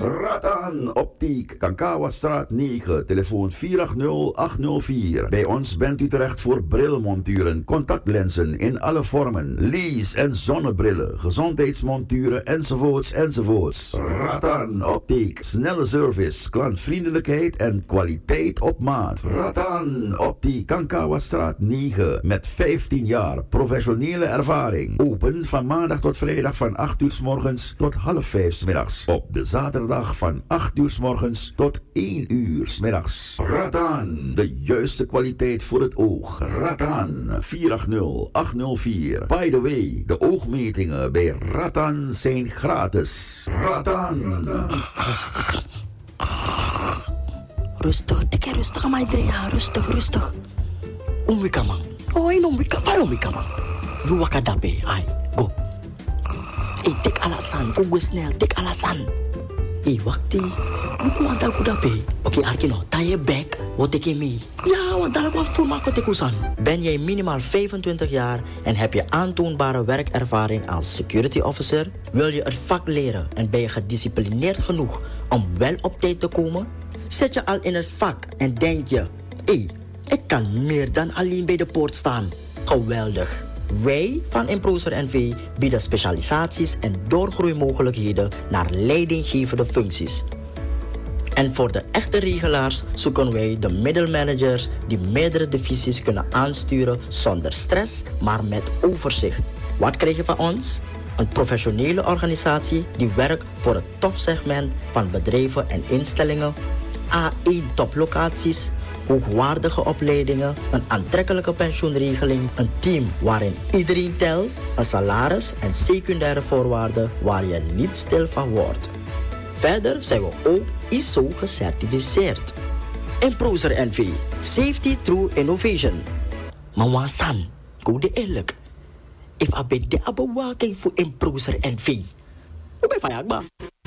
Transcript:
Ratan Optiek, Kankawastraat 9, telefoon 480-804. Bij ons bent u terecht voor brilmonturen, contactlenzen in alle vormen, lease- en zonnebrillen, gezondheidsmonturen enzovoorts. Ratan Optiek, snelle service, klantvriendelijkheid en kwaliteit op maat. Ratan Optiek, Kankawastraat 9, met 15 jaar professionele ervaring. Open van maandag tot vrijdag van 8 uur 's morgens tot half 5 's middags. Op de zaterdag van 8 uur 's morgens tot 1 uur 's middags. Ratan, de juiste kwaliteit voor het oog. Ratan, 480-804. By the way, de oogmetingen bij Ratan zijn gratis. Ratan. Rustig, dikke rustig, Maidrea. Rustig. Umwika man. Umwika man. Ruwaka dape, ai, go. Tik alasan, fugu snel, tik alasan. Wakti, aku wantal ku dape. Oké, Arkino, taye back, wat ik mee. Ja, want dan ik voel me kusan. Ben jij minimaal 25 jaar en heb je aantoonbare werkervaring als security officer? Wil je het vak leren en ben je gedisciplineerd genoeg om wel op tijd te komen? Zit je al in het vak en denk je, ik kan meer dan alleen bij de poort staan. Geweldig. Wij van Improser NV bieden specialisaties en doorgroeimogelijkheden naar leidinggevende functies. En voor de echte regelaars zoeken wij de middelmanagers die meerdere divisies kunnen aansturen zonder stress, maar met overzicht. Wat krijg je van ons? Een professionele organisatie die werkt voor het topsegment van bedrijven en instellingen. A1 toplocaties, hoogwaardige opleidingen, een aantrekkelijke pensioenregeling, een team waarin iedereen telt, een salaris en secundaire voorwaarden waar je niet stil van wordt. Verder zijn we ook ISO gecertificeerd. Improser NV, Safety Through Innovation. Mawasan, go de eerlijk. If I be de abewaking voor Improser NV. Hoe ben je van